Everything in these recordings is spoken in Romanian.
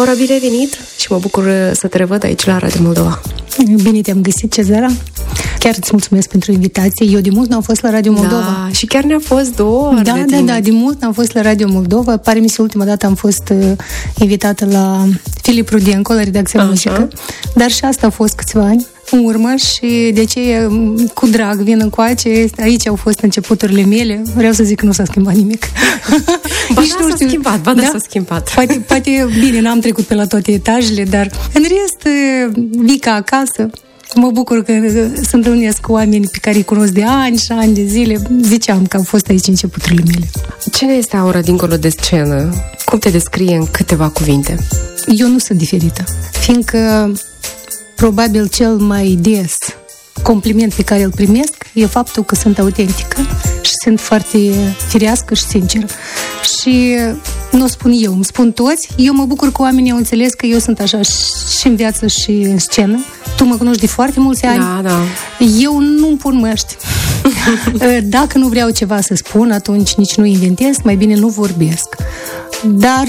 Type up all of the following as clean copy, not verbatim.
Aura, bine ai venit și mă bucur să te revăd aici la Radio Moldova. Bine te-am găsit, Cezara. Chiar îți mulțumesc pentru invitație. Eu de mult n-am fost la Radio Moldova. Da, și chiar ne-a fost 2 ori. Da, de mult n-am fost la Radio Moldova. Pare mi se ultima dată am fost invitată la Filip Rudenco, la redacția muzică. Dar și asta a fost câțiva ani în urmă și de ce cu drag vin încoace. Aici au fost începuturile mele. Vreau să zic că nu s-a schimbat nimic. Ba da, s-a schimbat. Poate, bine, n-am trecut pe la toate etajele, dar în rest, vii ca acasă. Mă bucur că se întâlnesc cu oameni pe care îi cunosc de ani și ani de zile. Ziceam că au fost aici începuturile mele. Cine este Aura dincolo de scenă? Cum te descrie în câteva cuvinte? Eu nu sunt diferită, fiindcă probabil cel mai des compliment pe care îl primesc e faptul că sunt autentică și sunt foarte firească și sinceră. Și nu o spun eu, îmi spun toți. Eu mă bucur că oamenii au înțeles că eu sunt așa și în viață și în scenă. Tu mă cunoști de foarte mulți ani. Da. Eu nu-mi pun măști. Dacă nu vreau ceva să spun, atunci nici nu inventez, mai bine nu vorbesc. Dar,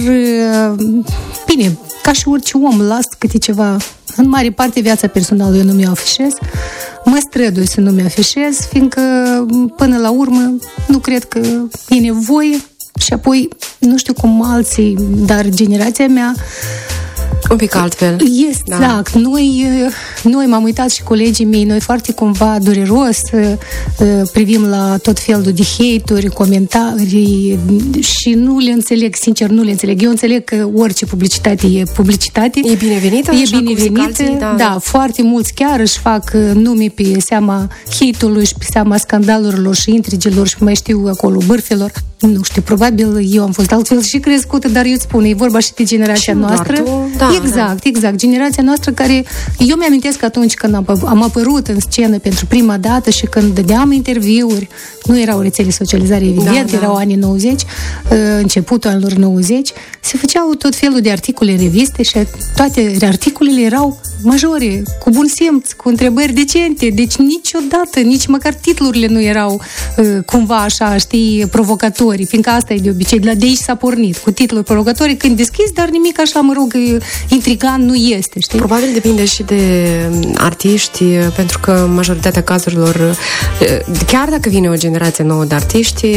bine, ca și orice om, las câte ceva. În mare parte, viața personală eu nu mi-o afișez. Mă strădui să nu mi afișez, fiindcă, până la urmă, nu cred că e nevoie. Și apoi, nu știu cum alții, dar generația mea un pic altfel. Exact. Da. Noi m-am uitat și colegii mei, noi foarte cumva dureros privim la tot felul de hate-uri, comentarii și nu le înțeleg, sincer, nu le înțeleg. Eu înțeleg că orice publicitate e publicitate. E binevenită, e binevenită, da, foarte mulți chiar își fac nume pe seama hate-ului și pe seama scandalurilor și intrigilor și mai știu acolo bârfelor. Nu știu, probabil eu am fost altfel și crescută, dar eu îți spun, e vorba și de generația noastră. Exact. Generația noastră care... Eu mi-amintesc că atunci când am apărut în scenă pentru prima dată și când dădeam interviuri, nu erau rețele socializare, evident, erau anii 90, începutul anilor 90, se făceau tot felul de articole în reviste și toate articolele erau majore, cu bun simț, cu întrebări decente. Deci niciodată, nici măcar titlurile nu erau cumva așa, știi, provocatorii, fiindcă asta e de obicei. De aici s-a pornit, cu titluri provocatorii când deschizi, dar nimic așa, mă rog, intrigant nu este, știi? Probabil depinde și de artiști, pentru că majoritatea cazurilor, chiar dacă vine o generație nouă de artiști,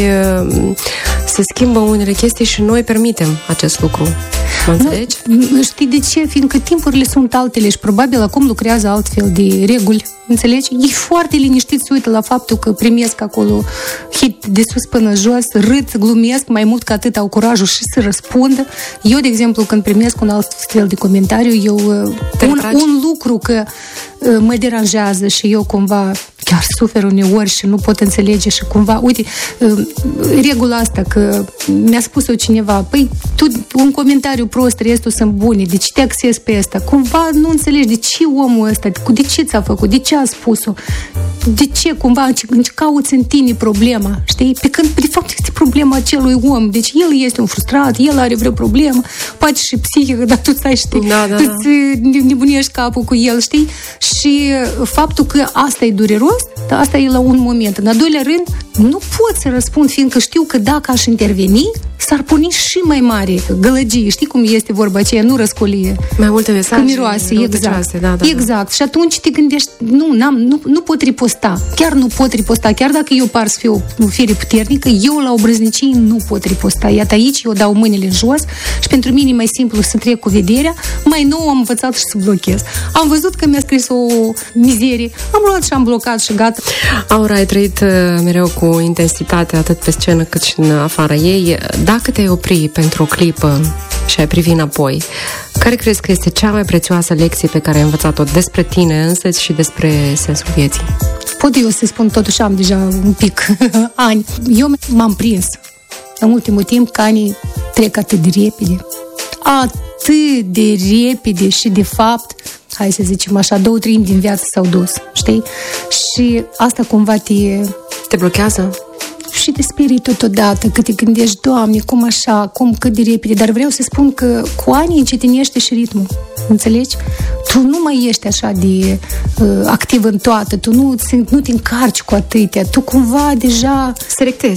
se schimbă unele chestii și noi permitem acest lucru. Mă înțelegi? Știi de ce? Fiindcă timpurile sunt altele și probabil acum lucrează altfel de reguli. Înțelegi? E foarte liniștit, se uită la faptul că primesc acolo hit de sus până jos, râd, glumesc, mai mult ca atât au curajul și să răspundă. Eu, de exemplu, când primesc un alt fel de comentariu, un lucru că mă deranjează și eu cumva chiar sufer uneori și nu pot înțelege și cumva, uite, regula asta că mi-a spus-o cineva, păi tu un comentariu prost, restul sunt bune, de ce te axezi pe asta? Cumva nu înțelegi de ce omul ăsta, de ce ți-a făcut, de ce a spus-o, de ce cumva cauți în tine problema, știi? Pe când de fapt este problema acelui om, deci el este un frustrat, el are vreo problemă, poate și psihică, dar tu stai, știi, îți nebunești capul cu el, știi? Și faptul că asta e dureros, asta e la un moment. În al doilea rând, nu pot să răspund, fiindcă știu că dacă aș interveni, s-ar pune și mai mare gălăgie. Știi cum este vorba aceea? Nu răscolie. Mai multe mesaje. Că miroase, exact. Da. Exact. Și atunci te gândești, nu pot riposta. Chiar nu pot riposta. Chiar dacă eu par să fiu o fire puternică, eu la obrăznicii nu pot riposta. Iată aici eu dau mâinile în jos și pentru mine e mai simplu să trec cu vederea. Mai nou am învățat și să blochez. Am văzut că mi-a scris o mizerie. Am luat și am blocat și gata. Aura, ai trăit mereu cu intensitate, atât pe scenă cât și în afara ei. Dacă te-ai opri pentru o clipă și ai privi înapoi, care crezi că este cea mai prețioasă lecție pe care ai învățat-o despre tine însăți și despre sensul vieții? Pot eu să spun, totuși am deja un pic ani. Eu m-am prins în ultimul timp că anii trec atât de repede. Atât de repede și de fapt, hai să zicem așa, 2/3 din viață s-au dus, știi? Și asta cumva te blochează? Și te sperii totodată, că te gândești, Doamne, cum așa, cum cât de repede, dar vreau să spun că cu anii încetinește și ritmul, înțelegi? Tu nu mai ești așa de activ în toată, tu nu te încarci cu atâtea, tu cumva deja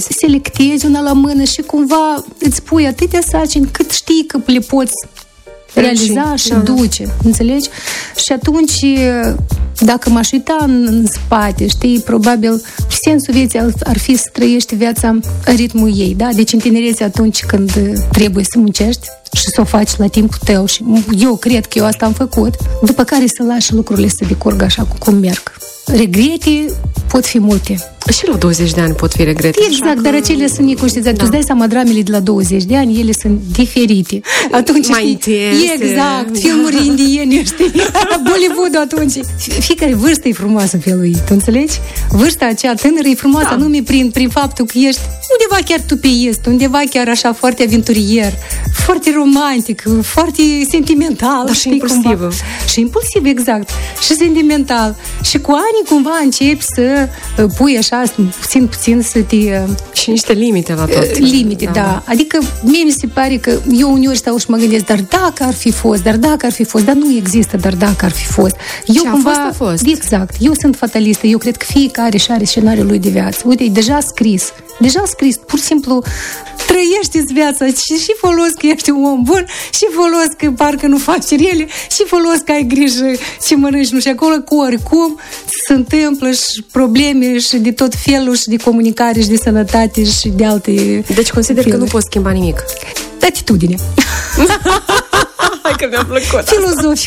selectezi una la mână și cumva îți pui atâtea sarcini cât știi că le poți realiza și duce, înțelegi? Și atunci, dacă m-aș uita în spate, știi, probabil sensul vieții ar fi să trăiești viața în ritmul ei, da? Deci în tinerețe atunci când trebuie să muncești și să o faci la timpul tău și eu cred că eu asta am făcut, după care să lași lucrurile să decurgă așa cum merg. Regrete pot fi multe. Și la 20 de ani pot fi regrete. Exact, dar acelea sunt neconștientizate. Tu îți dai seama, dramele de la 20 de ani, ele sunt diferite. Atunci, mai intense. Exact, filmuri indiene, știi? Bollywood atunci. Fiecare vârstă e frumoasă în felul ei, tu înțelegi? Vârsta aceea tânără e frumoasă, anume prin faptul că ești undeva chiar tupeist, undeva chiar așa foarte aventurier, foarte romantic, foarte sentimental. Dar și impulsivă. Și impulsiv, exact. Și sentimental. Și cu ani cumva începi să pui așa puțin să te... Și niște limite la tot. Limite, da. Adică mie mi se pare că eu uneori stau și mă gândesc, dar dacă ar fi fost, dar nu există, dar dacă ar fi fost. Eu cumva, a fost. Exact. Eu sunt fatalistă, eu cred că fiecare și are scenariul lui de viață. Uite, e deja scris, pur și simplu trăiești viața și folos că ești un om bun, și folos că parcă nu faci rele, și folos că ai grijă și mănânci, nu știu, acolo, cu oricum se întâmplă și probleme și de tot felul și de comunicare și de sănătate și de alte... Deci consider că nu poți schimba nimic. Atitudine. Hai că mi-a plăcut. Filozofic.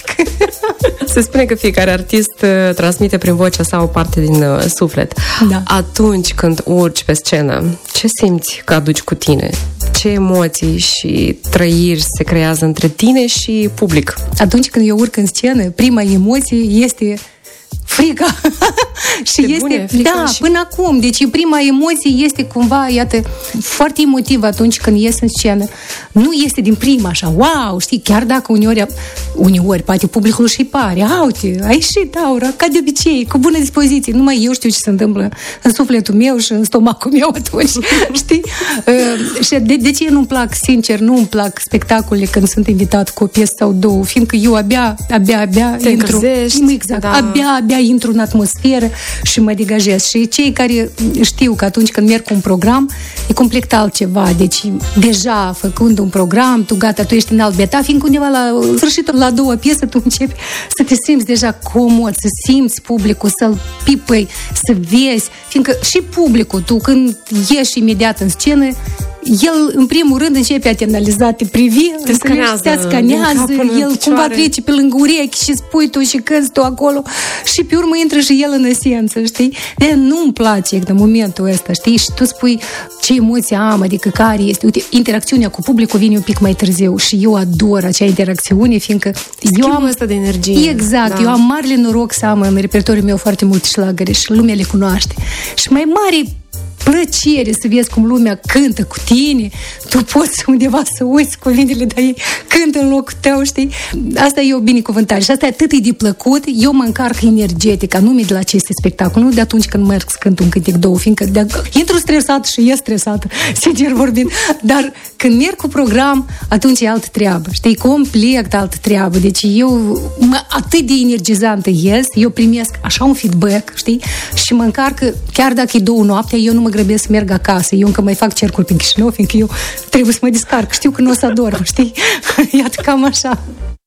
Se spune că fiecare artist transmite prin vocea sa o parte din suflet. Da. Atunci când urci pe scenă, ce simți că aduci cu tine? Ce emoții și trăiri se creează între tine și public? Atunci când eu urc în scenă, prima emoție este frica. Și este bune, frica da, și... până acum. Deci prima emoție este cumva, iată, foarte emotivă atunci când ies în scenă. Nu este din prima așa, wow, știi, chiar dacă uneori poate publicul și pare, uite, ai ieșit, Aura, ca de obicei, cu bună dispoziție. Numai eu știu ce se întâmplă în sufletul meu și în stomacul meu atunci, știi? Și de ce nu-mi plac, sincer, nu-mi plac spectacolele când sunt invitat cu o piesă sau două, fiindcă eu abia te intru. Exact, da. abia intru în atmosferă și mă degajez. Și cei care știu că atunci când merg cu un program, e complet altceva. Deci, deja, făcând un program, tu gata, tu ești în alt beta, fiindcă undeva la sfârșitul, la 2 piese, tu începi să te simți deja comod, să simți publicul, să-l pipăi, să vezi, fiindcă și publicul, tu când ieși imediat în scenă, el, în primul rând, începe a te analiza, te privi, te scanează, el cumva trece pe lângă urechi și spui tu și cânti tu acolo și pe urmă intră și el în esență, știi? De nu-mi place de momentul ăsta, știi? Și tu spui ce emoție am, adică care este. Uite, interacțiunea cu publicul vine un pic mai târziu și eu ador acea interacțiune, fiindcă eu am ăsta de energie. Exact, da. Eu am marele noroc să am în repertoriul meu foarte multe șlagăre și lumea le cunoaște. Și mai mare plăcere să vezi cum lumea cântă cu tine, tu poți undeva să uiți cuvintele, dar ei cântă în locul tău, știi? Asta e o binecuvântare și asta e atât de plăcut, eu mă încarc energetic, anume de la aceste spectacole, nu de atunci când merg să cânt un cântec, două, fiindcă intru stresat și ies stresată, sincer vorbind, dar când merg cu program, atunci e altă treabă, știi? Complet altă treabă, deci eu atât de energizantă ies, eu primesc așa un feedback, știi? Și mă încarcă, chiar dacă e 2 noaptea, eu nu mă grăbesc să merg acasă. Eu încă mai fac cercuri prin Chișinău, fiindcă eu trebuie să mă descarc. Știu că nu o să adorm, știi? Iată, cam așa.